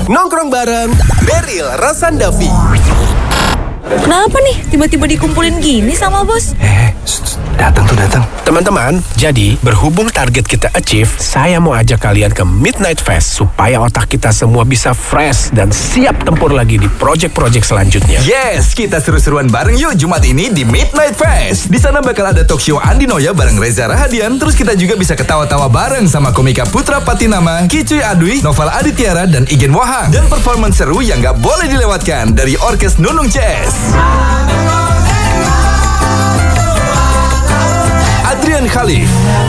Nongkrong bareng Beril Rosandavi. Kenapa nih tiba-tiba dikumpulin gini sama bos? Datang. Teman-teman, jadi berhubung target kita achieve, saya mau ajak kalian ke Midnight Fest supaya otak kita semua bisa fresh dan siap tempur lagi di project-project selanjutnya. Yes, kita seru-seruan bareng yuk Jumat ini di Midnight Fest. Di sana bakal ada talk show Andi Noya bareng Reza Rahadian. Terus kita juga bisa ketawa-tawa bareng sama komika Putra Patinama, Kicuy Adwi, Noval Aditya dan Igen Wahang. Dan performance seru yang gak boleh dilewatkan dari Orkes Nunung CS. Adrian Khalif,